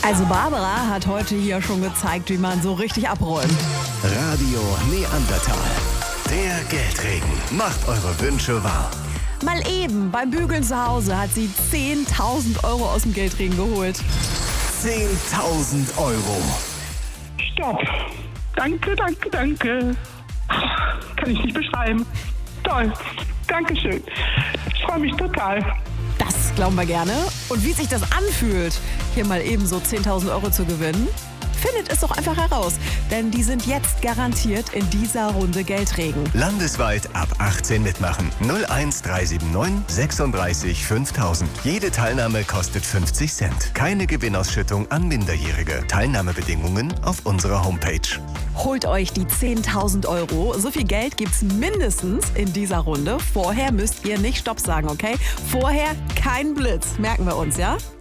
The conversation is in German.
Also Barbara hat heute hier schon gezeigt, wie man so richtig abräumt. Radio Neandertal. Der Geldregen macht eure Wünsche wahr. Mal eben beim Bügeln zu Hause hat sie 10.000 Euro aus dem Geldregen geholt. 10.000 Euro. Stopp. Danke. Kann ich nicht beschreiben. Toll. Dankeschön. Ich freue mich total. Das glauben wir gerne. Und wie sich das anfühlt, hier mal eben so 10.000 Euro zu gewinnen, findet es doch einfach heraus. Denn die sind jetzt garantiert in dieser Runde Geldregen. Landesweit ab 18 mitmachen. 01379 36 5000. Jede Teilnahme kostet 50 Cent. Keine Gewinnausschüttung an Minderjährige. Teilnahmebedingungen auf unserer Homepage. Holt euch die 10.000 Euro. So viel Geld gibt's mindestens in dieser Runde. Vorher müsst ihr nicht Stopp sagen, okay? Vorher kein Blitz. Merken wir uns, ja?